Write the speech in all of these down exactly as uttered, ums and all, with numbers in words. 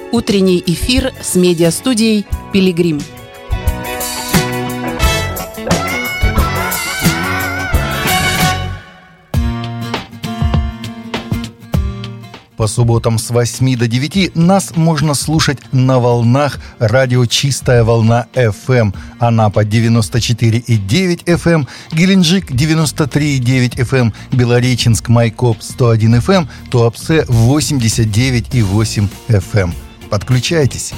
Утренний эфир с медиастудией «Пилигрим». По субботам с восьми до девяти нас можно слушать на волнах радио «Чистая волна эф эм». Анапа девяносто четыре и девять эф эм, Геленджик девяносто три и девять эф эм, Белореченск, Майкоп сто один эф эм, Туапсе восемьдесят девять и восемь эф эм. Подключайтесь.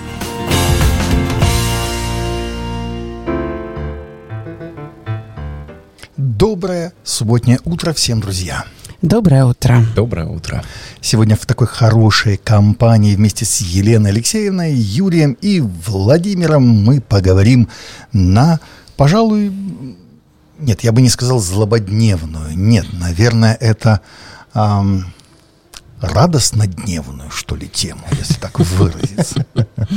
Доброе субботнее утро всем, друзья. Доброе утро. Доброе утро. Сегодня в такой хорошей компании вместе с Еленой Алексеевной, Юрием и Владимиром мы поговорим на, пожалуй, нет, я бы не сказал злободневную, нет, наверное, это эм, радостнодневную, что ли, тему, если так выразиться.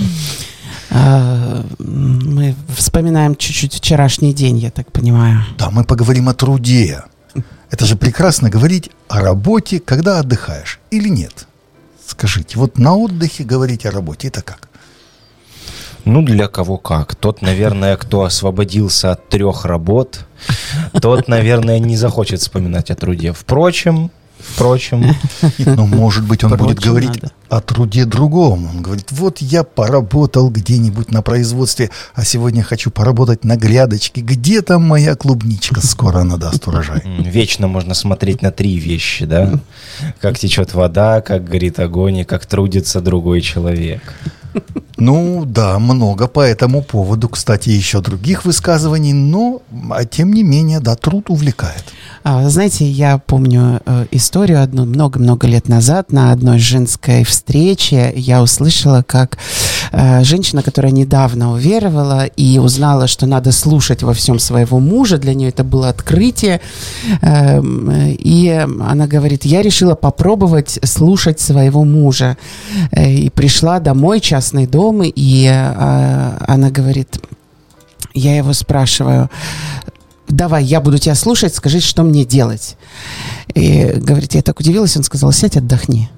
Мы вспоминаем чуть-чуть вчерашний день, я так понимаю. Да, мы поговорим о труде. Это же прекрасно говорить о работе, когда отдыхаешь, или нет? Скажите, вот на отдыхе говорить о работе, это как? Ну, для кого как. Тот, наверное, кто освободился от трех работ, тот, наверное, не захочет вспоминать о труде. Впрочем, впрочем... Ну, может быть, он Впрочем, будет говорить надо. о труде другом. Он говорит, вот я поработал где-нибудь на производстве, а сегодня хочу поработать на грядочке. Где там моя клубничка? Скоро она даст урожай. Вечно можно смотреть на три вещи, да? Как течет вода, как горит огонь и как трудится другой человек. Ну, да, много по этому поводу, кстати, еще других высказываний, но, а тем не менее, да, труд увлекает. А, знаете, я помню э, историю одну много-много лет назад на одной женской встрече. Я услышала, как э, женщина, которая недавно уверовала и узнала, что надо слушать во всем своего мужа, для нее это было открытие, э, и она говорит, я решила попробовать слушать своего мужа. Э, и пришла домой, частный дом, и э, она говорит, я его спрашиваю, давай, я буду тебя слушать, скажи, что мне делать. И, говорит, я так удивилась, он сказал, сядь, отдохни.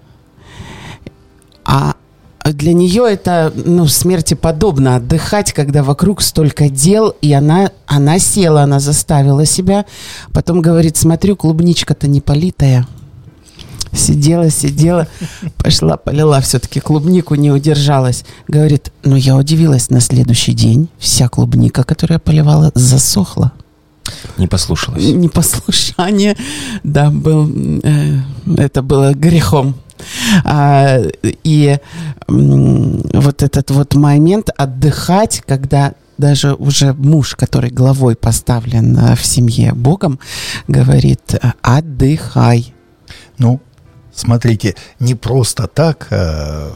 А для нее это, ну, смерти подобно, отдыхать, когда вокруг столько дел, и она, она села, она заставила себя. Потом говорит, смотрю, клубничка-то не политая. Сидела, сидела, пошла, полила все-таки клубнику, не удержалась. Говорит, ну, я удивилась, на следующий день вся клубника, которую я поливала, засохла. Не послушалась. Непослушание, да, был, э, это было грехом. А, и м, вот этот вот момент отдыхать, когда даже уже муж, который главой поставлен э, в семье Богом, говорит, отдыхай. Ну, смотрите, не просто так э,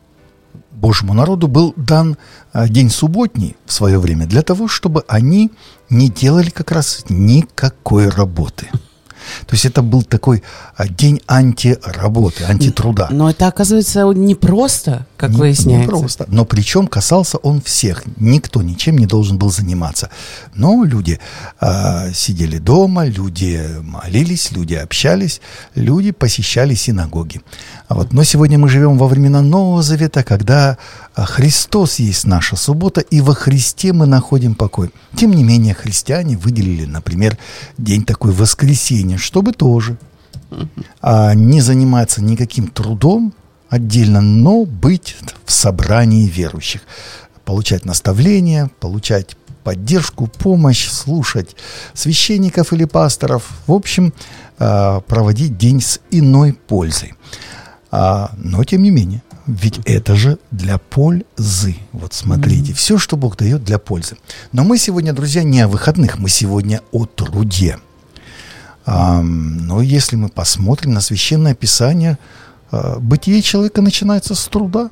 Божьему народу был дан э, день субботний в свое время для того, чтобы они не делали как раз никакой работы. То есть это был такой а, день антиработы, антитруда. Но это, оказывается, не просто, как не, выясняется. Не просто. Но причем касался он всех. Никто ничем не должен был заниматься. Но люди а, сидели дома, люди молились, люди общались, люди посещали синагоги. А вот, но сегодня мы живем во времена Нового Завета, когда Христос есть наша суббота, и во Христе мы находим покой. Тем не менее, христиане выделили, например, день такой воскресенья, чтобы тоже а, не заниматься никаким трудом отдельно, но быть в собрании верующих, получать наставления, получать поддержку, помощь, слушать священников или пасторов, в общем, а, проводить день с иной пользой. А, но тем не менее, ведь это же для пользы. Вот смотрите, mm-hmm. все, что Бог дает для пользы. Но мы сегодня, друзья, не о выходных, мы сегодня о труде. А, но если мы посмотрим на Священное Писание, а, бытие человека начинается с труда.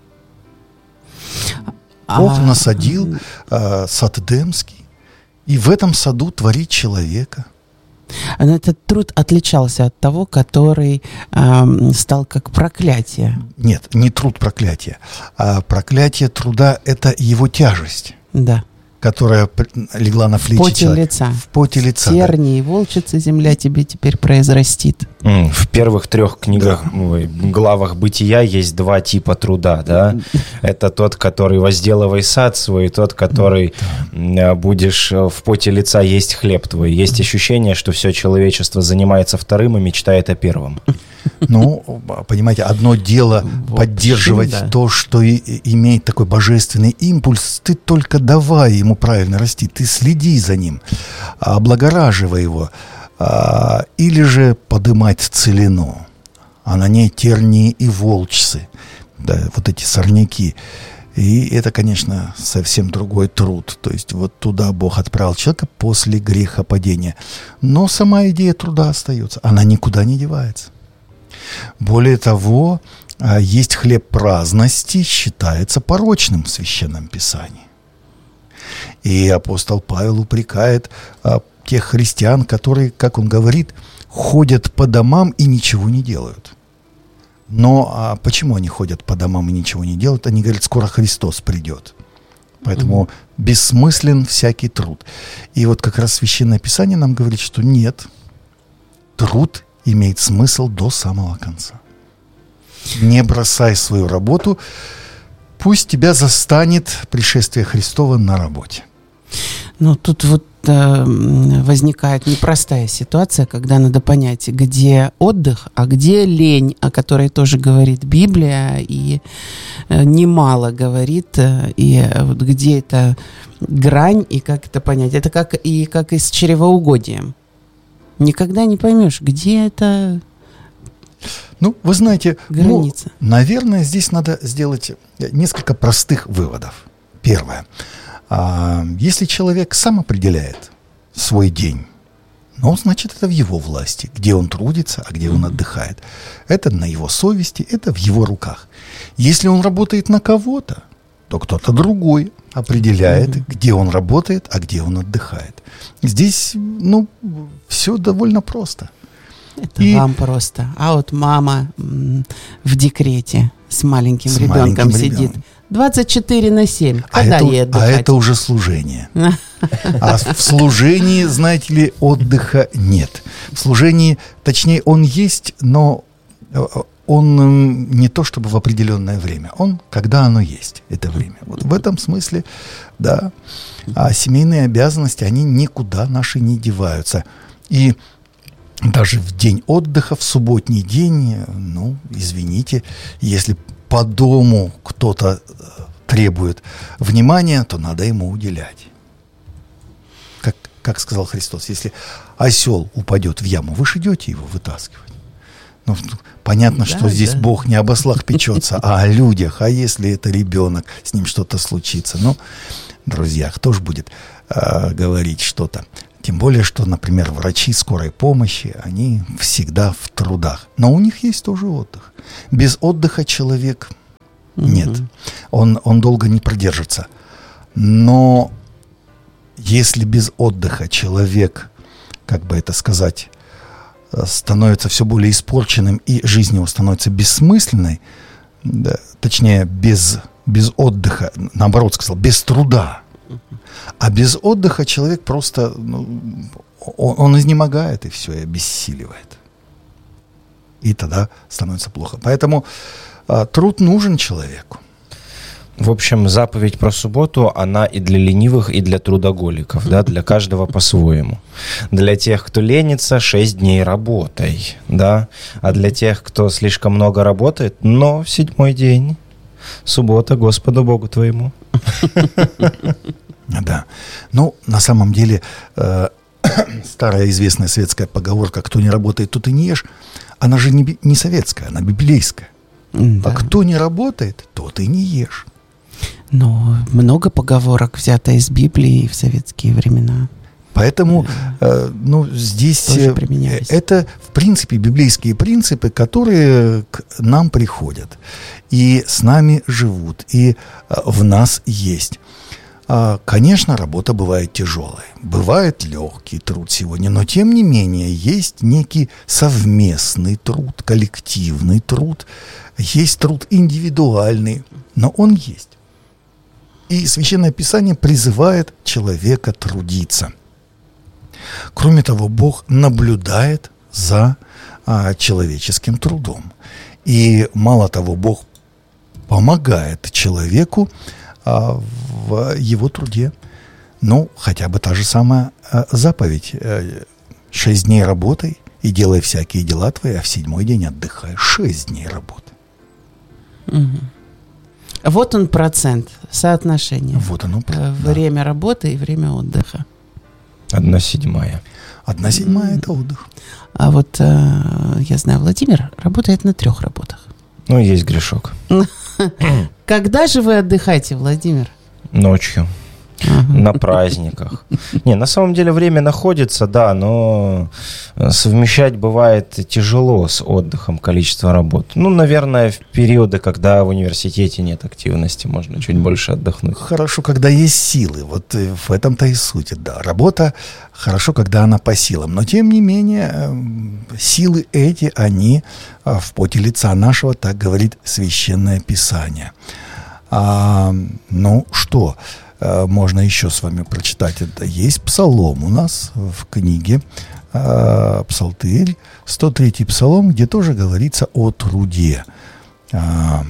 Бог А... насадил а, сад Эдемский, и в этом саду творит человека. Но этот труд отличался от того, который э, стал как проклятие. Нет, не труд проклятия, а проклятие труда – это его тяжесть, да. которая легла на плечи в поте человека. лица. В поте лица. Тернии и волчица земля тебе теперь произрастит. В первых трех книгах, да. главах Бытия есть два типа труда, да? Это тот, который возделывай сад свой, и тот, который да. будешь в поте лица есть хлеб твой. Есть ощущение, что все человечество занимается вторым и мечтает о первом. Ну, понимаете, одно дело вот поддерживать да. то, что и, имеет такой божественный импульс, ты только давай ему правильно расти, ты следи за ним, облагораживай его. Или же подымать целину, а на ней тернии и волчцы, да, вот эти сорняки. И это, конечно, совсем другой труд. То есть вот туда Бог отправил человека после грехопадения. Но сама идея труда остается, она никуда не девается. Более того, есть хлеб праздности, считается порочным в Священном Писании. И апостол Павел упрекает тех христиан, которые, как он говорит, ходят по домам и ничего не делают. Но а почему они ходят по домам и ничего не делают? Они говорят, скоро Христос придет. Поэтому mm-hmm. бессмыслен всякий труд. И вот как раз Священное Писание нам говорит, что нет, труд имеет смысл до самого конца. Не бросай свою работу, пусть тебя застанет пришествие Христова на работе. Ну, тут вот э, возникает непростая ситуация, когда надо понять, где отдых, а где лень, о которой тоже говорит Библия, и э, немало говорит, э, и вот где это грань, и как это понять. Это как и как и с чревоугодием. Никогда не поймешь, где это Ну, вы знаете, граница. Ну, наверное, здесь надо сделать несколько простых выводов. Первое. Если человек сам определяет свой день, ну, значит, это в его власти, где он трудится, а где он отдыхает. Это на его совести, это в его руках. Если он работает на кого-то, то кто-то другой определяет, mm-hmm. где он работает, а где он отдыхает. Здесь, ну, все довольно просто. Это И... вам просто. А вот мама м, в декрете с маленьким с ребенком маленьким сидит. ребенком. двадцать четыре на семь. Когда А это, ей отдыхать? а это уже служение. А в служении, знаете ли, отдыха нет. В служении, точнее, он есть, но он не то чтобы в определенное время. Он, когда оно есть, это время. Вот в этом смысле, да. А семейные обязанности, они никуда наши не деваются. И даже в день отдыха, в субботний день, ну, извините, если по дому кто-то требует внимания, то надо ему уделять. Как, как сказал Христос, если осел упадет в яму, вы же идете его вытаскивать. Ну, понятно, да, что здесь да. Бог не об ослах печется, а о людях. А если это ребенок, с ним что-то случится? Ну, друзья, кто же будет э, говорить что-то? Тем более, что, например, врачи скорой помощи, они всегда в трудах. Но у них есть тоже отдых. Без отдыха человек нет. Mm-hmm. Он, он долго не продержится. Но если без отдыха человек, как бы это сказать, становится все более испорченным, и жизнь его становится бессмысленной, да, точнее, без, без отдыха, наоборот сказал, без труда. А без отдыха человек просто, ну, он, он изнемогает, и все, и обессиливает. И тогда становится плохо. Поэтому а, труд нужен человеку. В общем, заповедь про субботу, она и для ленивых, и для трудоголиков, да, для каждого по-своему. Для тех, кто ленится, шесть дней работай, да, а для тех, кто слишком много работает, но в седьмой день суббота Господу Богу твоему. Да. Ну, на самом деле, э, старая известная советская поговорка «кто не работает, тот и не ешь», она же не, не советская, она библейская. Да. А кто не работает, тот и не ешь. Но много поговорок взято из Библии в советские времена. Поэтому э, ну, здесь э, это, в принципе, библейские принципы, которые к нам приходят и с нами живут, и э, в нас есть. А, конечно, работа бывает тяжелая, бывает легкий труд сегодня, но тем не менее есть некий совместный труд, коллективный труд, есть труд индивидуальный, но он есть. И Священное Писание призывает человека трудиться. Кроме того, Бог наблюдает за а, человеческим трудом. И мало того, Бог помогает человеку а, в его труде. Ну, хотя бы та же самая а, заповедь. Шесть дней работай и делай всякие дела твои, а в седьмой день отдыхай. Шесть дней работы. Угу. Вот он процент, соотношение. Вот оно. Время да. работы и время отдыха. Одна седьмая. Одна седьмая – это отдых. А вот э, я знаю, Владимир работает на трех работах. Ну, есть грешок. Когда же вы отдыхаете, Владимир? Ночью. Ага. На праздниках. Не, на самом деле время находится, да, но совмещать бывает тяжело с отдыхом количество работ. Ну, наверное, в периоды, когда в университете нет активности, можно чуть больше отдохнуть. Хорошо, когда есть силы. Вот в этом-то и суть. Да, работа хорошо, когда она по силам. Но, тем не менее, силы эти, они в поте лица нашего, так говорит Священное Писание. А, ну, что... Можно еще с вами прочитать. Это есть псалом у нас в книге э, Псалтырь, сто третий псалом, где тоже говорится о труде. А,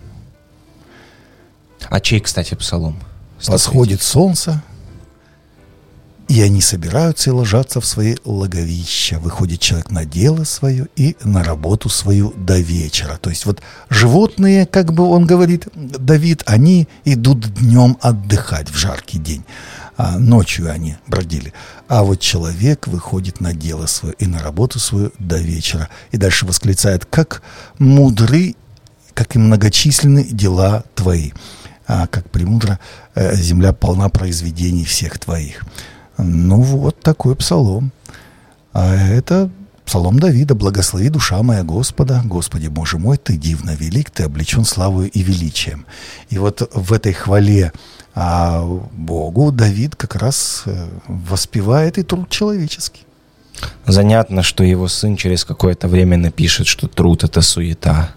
а чей, кстати, псалом? Восходит солнце, и они собираются и ложатся в свои логовища. Выходит человек на дело свое и на работу свою до вечера. То есть вот животные, как бы он говорит, Давид, они идут днем отдыхать в жаркий день. А ночью они бродили. А вот человек выходит на дело свое и на работу свою до вечера. И дальше восклицает, как мудры, как и многочисленны дела твои. А как премудра земля полна произведений всех твоих. Ну вот такой псалом. А это псалом Давида. «Благослови душа моя Господа, Господи Боже мой, Ты дивно велик, Ты облечен славою и величием». И вот в этой хвале а, Богу Давид как раз воспевает и труд человеческий. Занятно, что его сын через какое-то время напишет, что труд – это суета.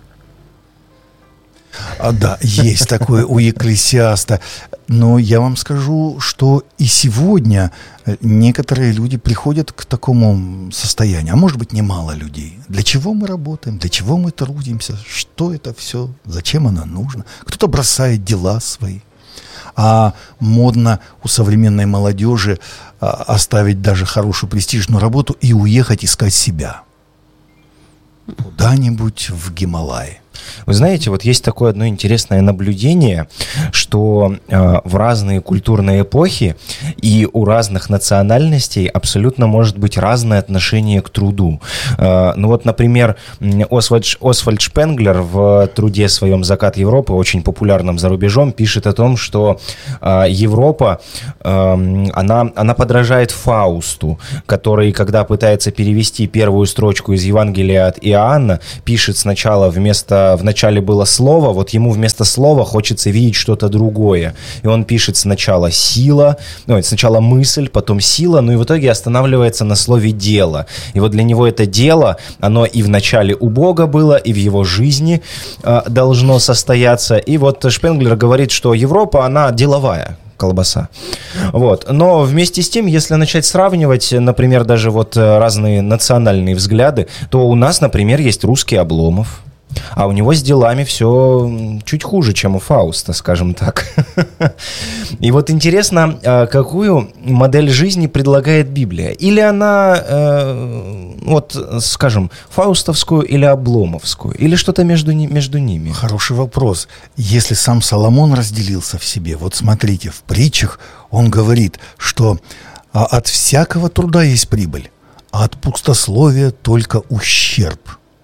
А, да, есть такое у Екклесиаста. Но я вам скажу, что и сегодня некоторые люди приходят к такому состоянию, а может быть немало людей. Для чего мы работаем, для чего мы трудимся, что это все, зачем оно нужно. Кто-то бросает дела свои. А модно у современной молодежи оставить даже хорошую престижную работу и уехать искать себя. Куда-нибудь в Гималаи. Вы знаете, вот есть такое одно интересное наблюдение, что э, в разные культурные эпохи и у разных национальностей абсолютно может быть разное отношение к труду. Э, ну вот, например, Освальд, Освальд Шпенглер в труде своем «Закат Европы», очень популярном за рубежом, пишет о том, что э, Европа, э, она, она подражает Фаусту, который, когда пытается перевести первую строчку из Евангелия от Иоанна, пишет сначала вместо в начале было слово, вот ему вместо слова хочется видеть что-то другое. И он пишет сначала сила, ну, сначала мысль, потом сила, ну и в итоге останавливается на слове дело. И вот для него это дело, оно и в начале у Бога было, и в его жизни э, должно состояться. И вот Шпенглер говорит, что Европа, она деловая колбаса. Вот. Но вместе с тем, если начать сравнивать, например, даже вот разные национальные взгляды, то у нас, например, есть русский Обломов. А у него с делами все чуть хуже, чем у Фауста, скажем так. И вот интересно, какую модель жизни предлагает Библия? Или она, вот, скажем, фаустовскую или обломовскую? Или что-то между, между ними? Хороший вопрос. Если сам Соломон разделился в себе, вот смотрите, в притчах он говорит, что от всякого труда есть прибыль, а от пустословия только ущерб.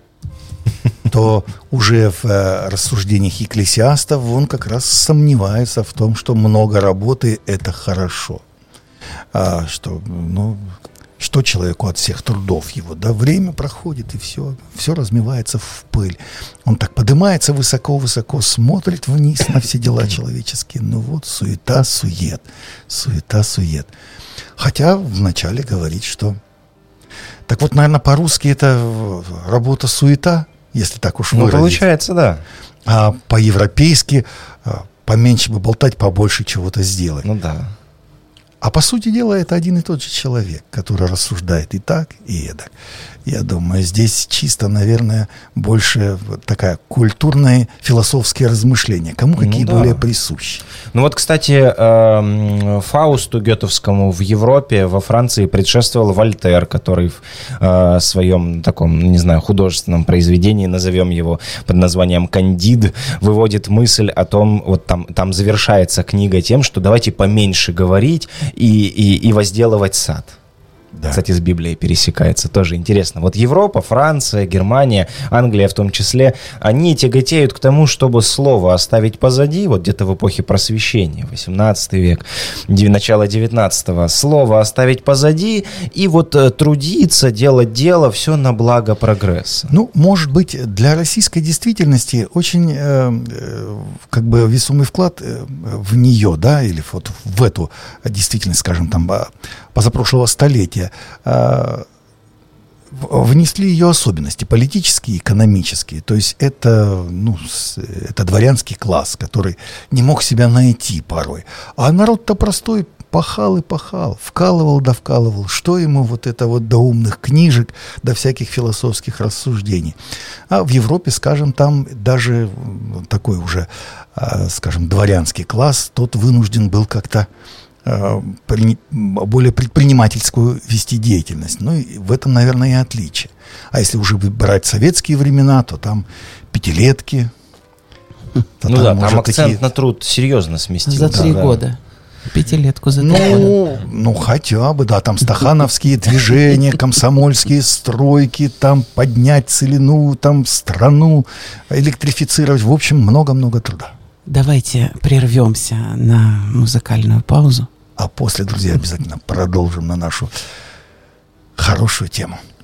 То уже в э, рассуждениях Екклесиаста он как раз сомневается в том, что много работы – это хорошо. А, что, ну, что человеку от всех трудов его? Да, время проходит, и все, все размывается в пыль. Он так поднимается высоко-высоко, смотрит вниз на все дела человеческие. Ну вот, суета-сует, суета-сует. Хотя вначале говорит, что... Так вот, наверное, по-русски это работа-суета, если так уж выразить. Ну, получается, да. А по-европейски поменьше бы болтать, побольше чего-то сделать. Ну, да. А по сути дела это один и тот же человек, который рассуждает и так, и эдак. Я думаю, здесь чисто, наверное, больше такая культурные, философские размышления. Кому какие ну, да. более присущи. Ну вот, кстати, Фаусту Гётовскому в Европе, во Франции предшествовал Вольтер, который в своем таком, не знаю, художественном произведении, назовем его под названием «Кандид», выводит мысль о том, вот там, там завершается книга тем, что давайте поменьше говорить и, и, и возделывать сад. Да. Кстати, с Библией пересекается, тоже интересно. Вот Европа, Франция, Германия, Англия в том числе, они тяготеют к тому, чтобы слово оставить позади, вот где-то в эпохе Просвещения, восемнадцатый век, начало девятнадцатого, слово оставить позади и вот трудиться, делать дело, все на благо прогресса. Ну, может быть, для российской действительности очень э, как бы весомый вклад в нее, да, или вот в эту действительность, скажем, там, позапрошлого столетия, внесли ее особенности политические, экономические. То есть это, ну, это дворянский класс, который не мог себя найти порой. А народ-то простой пахал и пахал, вкалывал да вкалывал. Что ему вот это вот до умных книжек, до всяких философских рассуждений. А в Европе, скажем, там даже такой уже, скажем, дворянский класс, тот вынужден был как-то более предпринимательскую вести деятельность. Ну, и в этом, наверное, и отличие. А если уже брать советские времена, то там пятилетки. То ну там да, там акцент такие... на труд серьезно сместился. За три да. года. Пятилетку за три ну, года. Ну, хотя бы, да, там стахановские движения, комсомольские стройки, там поднять целину, там страну, электрифицировать. В общем, много-много труда. Давайте прервемся на музыкальную паузу. А после, друзья, обязательно продолжим на нашу хорошую тему.